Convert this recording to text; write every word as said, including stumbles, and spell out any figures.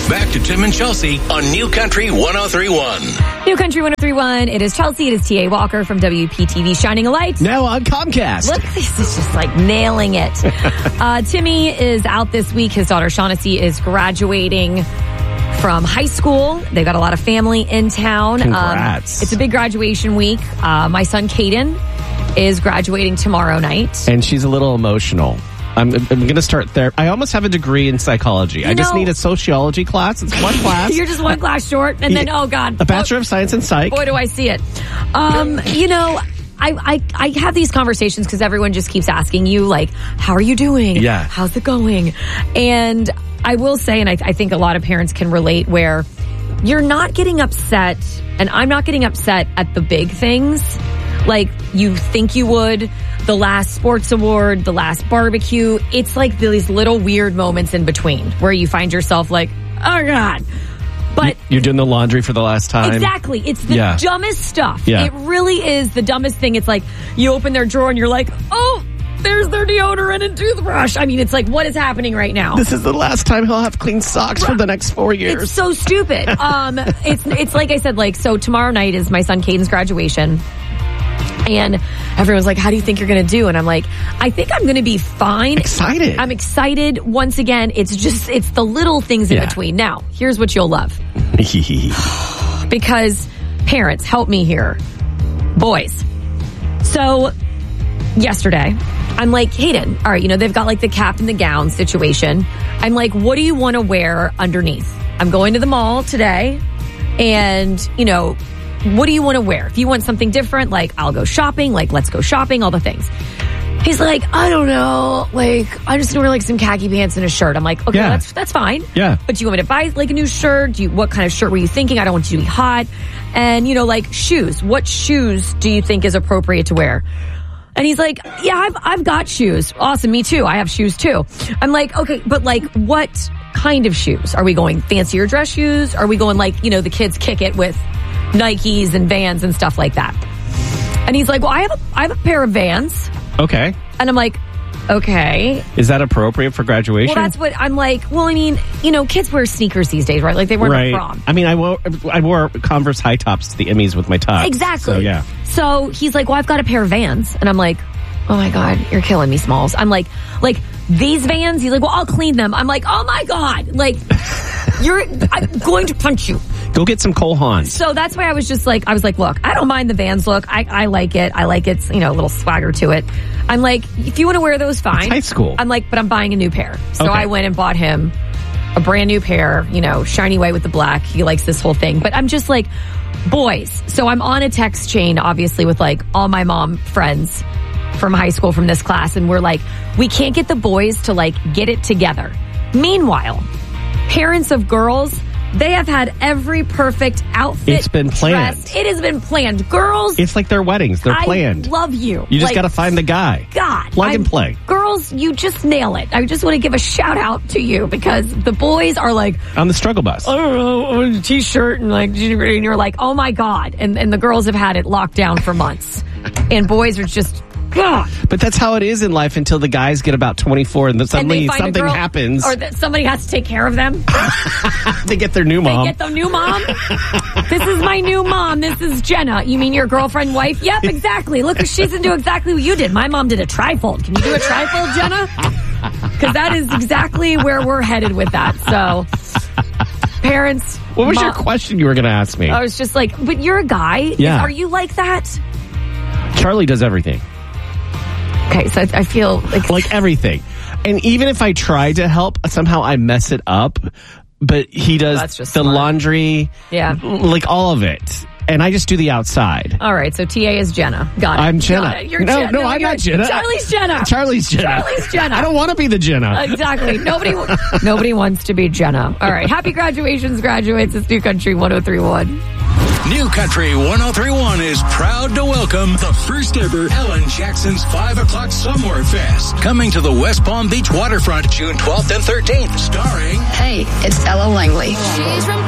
Back to Tim and Chelsea on New Country one oh three point one. New Country one oh three point one. It is Chelsea. It is T A. Walker from W P T V Shining a Light. Now on Comcast. Look, this is just like nailing it. uh, Timmy is out this week. His daughter Shaughnessy is graduating from high school. They've got a lot of family in town. Congrats. Um, it's a big graduation week. Uh, my son Caden is graduating tomorrow night. And she's a little emotional. I'm, I'm going to start there. I almost have a degree in psychology. You I just know, need a sociology class. It's one class. You're just one class short, and then, oh, God. A Bachelor of Science in Psych. Boy, do I see it. Um, you know, I, I, I have these conversations because everyone just keeps asking you, like, how are you doing? Yeah. How's it going? And I will say, and I, I think a lot of parents can relate, where you're not getting upset, and I'm not getting upset at the big things like you think you would. The last sports award, the last barbecue. It's like these little weird moments in between where you find yourself like, oh, God. But you're doing the laundry for the last time. Exactly. It's the yeah. dumbest stuff. Yeah. It really is the dumbest thing. It's like you open their drawer and you're like, oh, there's their deodorant and toothbrush. I mean, it's like, what is happening right now? This is the last time he'll have clean socks for the next four years. It's so stupid. um, it's it's like I said, like, so tomorrow night is my son Caden's graduation. And everyone's like, how do you think you're going to do? And I'm like, I think I'm going to be fine. Excited. I'm excited. Once again, it's just, it's the little things in yeah. between. Now, here's what you'll love. Because parents, help me here. Boys. So yesterday, I'm like, Hayden, all right, you know, they've got like the cap and the gown situation. I'm like, what do you want to wear underneath? I'm going to the mall today and, you know, what do you want to wear? If you want something different, like I'll go shopping, like let's go shopping, all the things. He's like, I don't know, like I'm just gonna wear like some khaki pants and a shirt. I'm like, okay, yeah. that's that's fine. Yeah. But do you want me to buy like a new shirt? Do you, what kind of shirt were you thinking? I don't want you to be hot. And you know, like shoes. What shoes do you think is appropriate to wear? And he's like, yeah, I've I've got shoes. Awesome, me too. I have shoes too. I'm like, okay, but like what kind of shoes? Are we going fancier dress shoes? Are we going like, you know, the kids kick it with Nikes and Vans and stuff like that? And he's like, well, I have a, I have a pair of Vans. Okay. And I'm like, okay. Is that appropriate for graduation? Well, that's what I'm like. Well, I mean, you know, kids wear sneakers these days, right? Like they wear right. no prom. I mean, I wore, I wore Converse high tops to the Emmys with my tux. Exactly. So, yeah. So he's like, well, I've got a pair of Vans. And I'm like, oh my God, you're killing me, Smalls. I'm like, like these Vans? He's like, well, I'll clean them. I'm like, oh my God. Like, you're, I'm going to punch you. Go get some Cole Haan. So that's why I was just like, I was like, look, I don't mind the Vans look. I, I like it. I like it's, you know, a little swagger to it. I'm like, if you want to wear those, fine. It's high school. I'm like, but I'm buying a new pair. So okay. I went and bought him a brand new pair, you know, shiny white with the black. He likes this whole thing. But I'm just like, boys. So I'm on a text chain, obviously, with like all my mom friends from high school from this class. And we're like, we can't get the boys to like get it together. Meanwhile, parents of girls, they have had every perfect outfit. It's been planned. Dressed. It has been planned. Girls. It's like their weddings. They're planned. I love you. You just like, got to find the guy. God. Plug I'm, and play. Girls, you just nail it. I just want to give a shout out to you because the boys are like. On the struggle bus. I don't know, a t-shirt and like, and you're like, oh my God. And, and the girls have had it locked down for months. And boys are just. God. But that's how it is in life until the guys get about twenty-four and then suddenly and something girl, happens. Or that somebody has to take care of them. They get their new mom. They get the new mom. This is my new mom. This is Jenna. You mean your girlfriend, wife? Yep, exactly. Look, she's into exactly what you did. My mom did a trifold. Can you do a trifold, Jenna? Because that is exactly where we're headed with that. So, parents. What was mom, your question you were going to ask me? I was just like, but you're a guy. Yeah. Are you like that? Charlie does everything. Okay, so I, I feel like... Like everything. And even if I try to help, somehow I mess it up. But he does oh, that's just the smart. laundry, yeah, like all of it. And I just do the outside. All right, so T A is Jenna. Got it. I'm Jenna. Got it. You're no, Jenna. no, I'm not Jenna. Charlie's Jenna. Charlie's Jenna. Charlie's Jenna. I don't want to be the Jenna. Exactly. Nobody nobody wants to be Jenna. All right. Happy graduations, graduates. It's New Country one oh three point one. New Country one oh three point one is proud to welcome the first ever Ellen Jackson's five o'clock Somewhere Fest. Coming to the West Palm Beach waterfront June twelfth and thirteenth. Starring... Hey, it's Ella Langley. She's from